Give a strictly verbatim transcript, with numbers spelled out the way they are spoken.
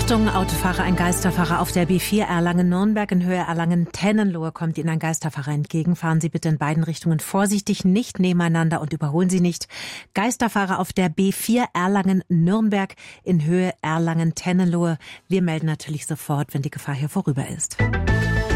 Achtung, Autofahrer, ein Geisterfahrer auf der B vier Erlangen-Nürnberg in Höhe Erlangen-Tennenlohe kommt Ihnen ein Geisterfahrer entgegen. Fahren Sie bitte in beiden Richtungen vorsichtig, nicht nebeneinander und überholen Sie nicht. Geisterfahrer auf der B vier Erlangen-Nürnberg in Höhe Erlangen-Tennenlohe. Wir melden natürlich sofort, wenn die Gefahr hier vorüber ist.